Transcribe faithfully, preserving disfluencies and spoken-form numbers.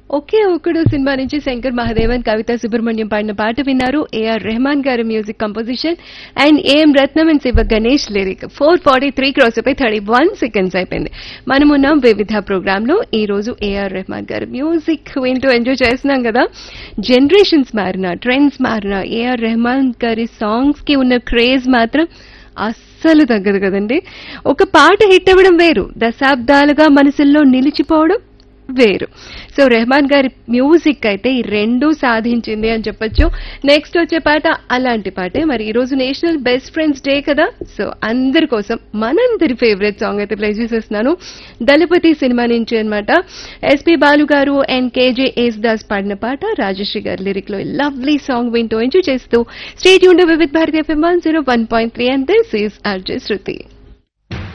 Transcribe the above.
ఒకే ఒకడు సినిమా నుంచి శంకర్ మహాదేవన్ కవిత సుబ్రహ్మణ్యం పాడిన పాట విన్నారు. ఏఆర్ రెహమాన్ గారి music composition and AM Ratnam and Shiva Ganesh lyric. Four forty three cross అయిపోయి థర్టీ వన్ సెకండ్స్ అయిపోయింది. మనమున్నాం వివిధ ప్రోగ్రామ్ లో. ఈ రోజు ఏఆర్ రెహమాన్ గారి మ్యూజిక్ వింటూ ఎంజాయ్ చేస్తున్నాం కదా. జనరేషన్స్ మారినా, ట్రెండ్స్ మారినా, ఏఆర్ రెహమాన్ గారి సాంగ్స్ కి ఉన్న క్రేజ్ మాత్రం అస్సలు తగ్గదు కదండి. ఒక పాట హిట్ అవ్వడం వేరు, దశాబ్దాలుగా మనసుల్లో నిలిచిపోవడం వేరు. సో రెహమాన్ గారి మ్యూజిక్ అయితే ఈ రెండు సాధించింది అని చెప్పొచ్చు. నెక్స్ట్ వచ్చే పాట అలాంటి పాటే. మరి ఈ రోజు నేషనల్ బెస్ట్ ఫ్రెండ్స్ డే కదా, సో అందరి కోసం మనందరి ఫేవరెట్ సాంగ్ అయితే ప్లే చేసేస్తున్నాను. దళపతి సినిమా నుంచి అనమాట. ఎస్పి బాలు గారు అండ్ కేజే ఎస్ దాస్ పాడిన పాట, రాజశ్రీ గారి లిరిక్ లో లవ్లీ సాంగ్ వింటూ ఎంజాయ్ చేస్తూ stay tuned with Bharatiya FM one zero one point three and this is RJ Shruti.